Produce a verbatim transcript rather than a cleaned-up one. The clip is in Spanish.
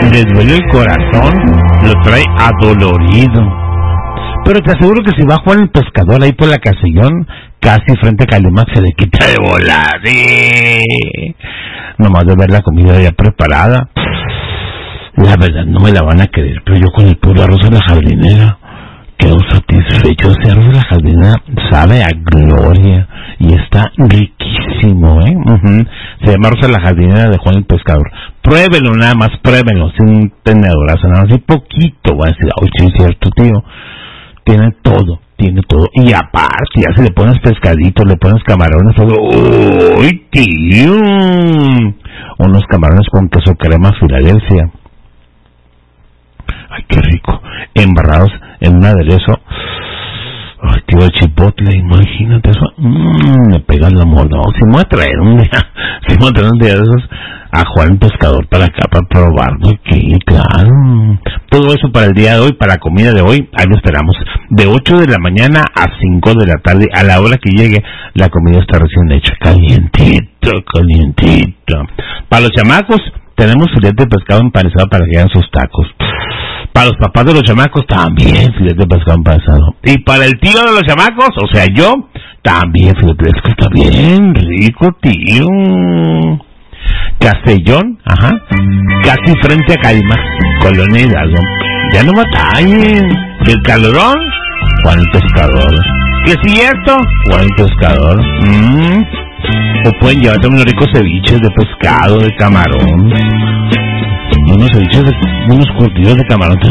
le duele el corazón, lo trae adolorido. Pero te aseguro que si va Juan el Pescador ahí por la Castellón, casi frente a Calimax, se le quita de volar. ¡Sí! Nomás de ver la comida ya preparada. La verdad no me la van a creer, pero yo con el puro arroz de la jardinera quedo satisfecho. Ese arroz de la jardinera sabe a gloria y está riquísimo, ¿eh? Uh-huh. Se llama arroz de la jardinera de Juan el Pescador. Pruébenlo nada más, pruébenlo, sin un tenedorazo, nada más, y poquito. Voy a decir, ay, sí es cierto, tío. Tiene todo, tiene todo. Y aparte, ya si le pones pescaditos, le pones camarones, todo. ¡Uy, tío! Unos camarones con queso crema Filadelfia. Ay, qué rico. Embarrados en un aderezo. Ay, tío, el chipotle, imagínate eso. Mmm, me pegan la moda. Oh, si me voy a traer un día, si me voy a traer un día de esos a Juan Pescador para acá, para probarlo. Que claro. Todo eso para el día de hoy, para la comida de hoy, ahí lo esperamos. De ocho de la mañana a cinco de la tarde, a la hora que llegue, la comida está recién hecha. Calientito, calientito. Para los chamacos, tenemos filete de pescado empanizado para que hagan sus tacos. Para los papás de los chamacos, también filete de pescado empanizado. Y para el tío de los chamacos, o sea, yo, también filete de pescado. Está bien rico, tío. Castellón, ajá, casi frente a Caima, Colonia Hidalgo. Ya no batallen. El calorón, Juan el Pescador. ¿Qué es cierto? Juan el Pescador. Mm. O pueden llevarte unos ricos ceviches de pescado, de camarón. Unos ceviches de, unos curtidos de camarón.